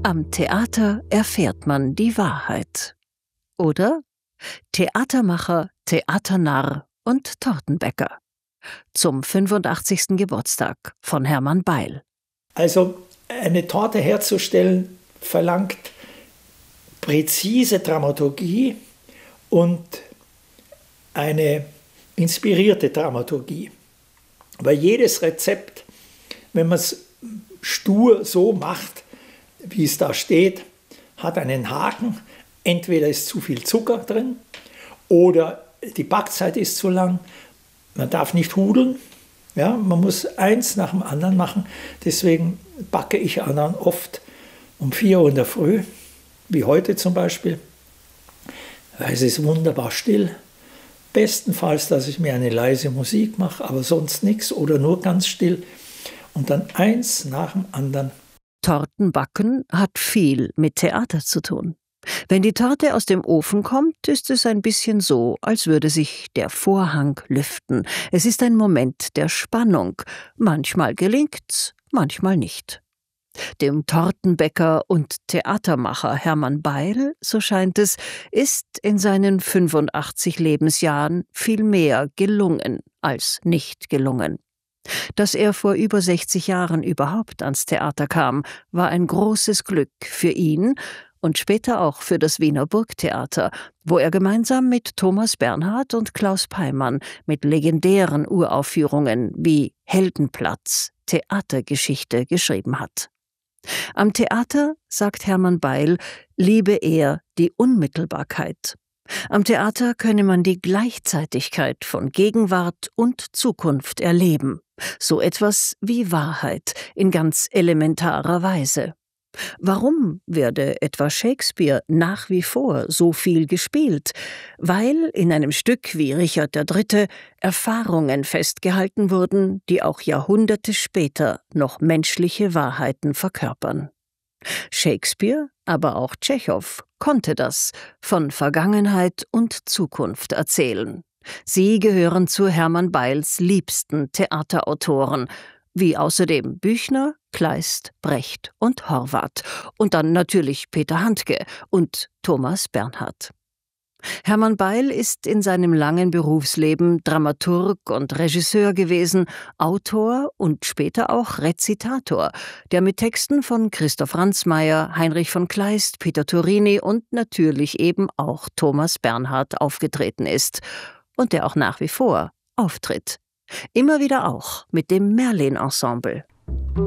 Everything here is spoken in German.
Am Theater erfährt man die Wahrheit. Oder Theatermacher, Theaternarr und Tortenbäcker. Zum 85. Geburtstag von Hermann Beil. Also eine Torte herzustellen verlangt präzise Dramaturgie und eine inspirierte Dramaturgie. Weil jedes Rezept, wenn man es stur so macht, wie es da steht, hat einen Haken. Entweder ist zu viel Zucker drin oder die Backzeit ist zu lang. Man darf nicht hudeln. Ja, man muss eins nach dem anderen machen. Deswegen backe ich anderen oft um 4 Uhr in der Früh, wie heute zum Beispiel, weil es ist wunderbar still. Bestenfalls, dass ich mir eine leise Musik mache, aber sonst nichts oder nur ganz still. Und dann eins nach dem anderen. Tortenbacken hat viel mit Theater zu tun. Wenn die Torte aus dem Ofen kommt, ist es ein bisschen so, als würde sich der Vorhang lüften. Es ist ein Moment der Spannung. Manchmal gelingt's, manchmal nicht. Dem Tortenbäcker und Theatermacher Hermann Beil, so scheint es, ist in seinen 85 Lebensjahren viel mehr gelungen als nicht gelungen. Dass er vor über 60 Jahren überhaupt ans Theater kam, war ein großes Glück für ihn und später auch für das Wiener Burgtheater, wo er gemeinsam mit Thomas Bernhard und Klaus Peimann mit legendären Uraufführungen wie Heldenplatz, Theatergeschichte geschrieben hat. Am Theater, sagt Hermann Beil, liebe er die Unmittelbarkeit. Am Theater könne man die Gleichzeitigkeit von Gegenwart und Zukunft erleben. So etwas wie Wahrheit in ganz elementarer Weise. Warum werde etwa Shakespeare nach wie vor so viel gespielt? Weil in einem Stück wie Richard III. Erfahrungen festgehalten wurden, die auch Jahrhunderte später noch menschliche Wahrheiten verkörpern. Shakespeare, aber auch Tschechow konnte das, von Vergangenheit und Zukunft erzählen. Sie gehören zu Hermann Beils liebsten Theaterautoren, wie außerdem Büchner, Kleist, Brecht und Horvath und dann natürlich Peter Handke und Thomas Bernhard. Hermann Beil ist in seinem langen Berufsleben Dramaturg und Regisseur gewesen, Autor und später auch Rezitator, der mit Texten von Christoph Ransmayr, Heinrich von Kleist, Peter Turini und natürlich eben auch Thomas Bernhard aufgetreten ist und der auch nach wie vor auftritt. Immer wieder auch mit dem Merlin-Ensemble.